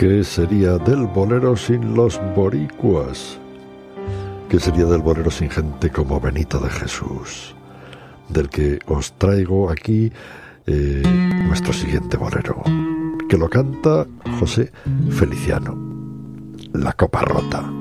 ¿Qué sería del bolero sin los boricuas? ¿Qué sería del bolero sin gente como Benito de Jesús? Del que os traigo aquí nuestro siguiente bolero, que lo canta José Feliciano, La Copa Rota.